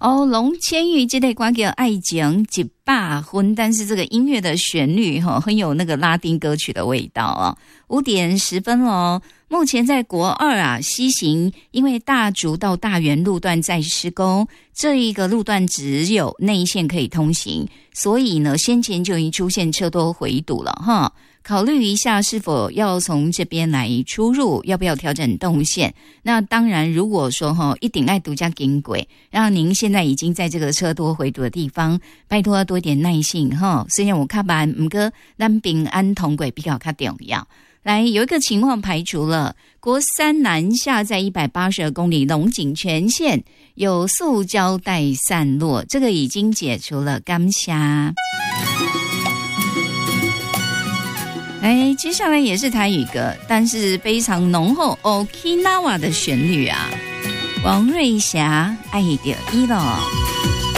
哦，龙千玉这类歌叫《爱情一百分》，但是这个音乐的旋律很有那个拉丁歌曲的味道哦。5点10分哦。目前在国2西行，因为大竹到大园路段在施工，这一个路段只有内线可以通行，所以呢，先前就已经出现车多回堵了哈。考虑一下是否要从这边来出入，要不要调整动线？那当然，如果说一定爱独家经轨，让您现在已经在这个车多回堵的地方，拜托要多一点耐性哈。虽然我看板不过咱平安同轨比较重要。来，有一个情况排除了，国3南下在182公里龙井全线有塑胶袋散落，这个已经解除了，感谢。来，接下来也是台语歌，但是非常浓厚 Okinawa 的旋律啊，王瑞霞爱着伊咯。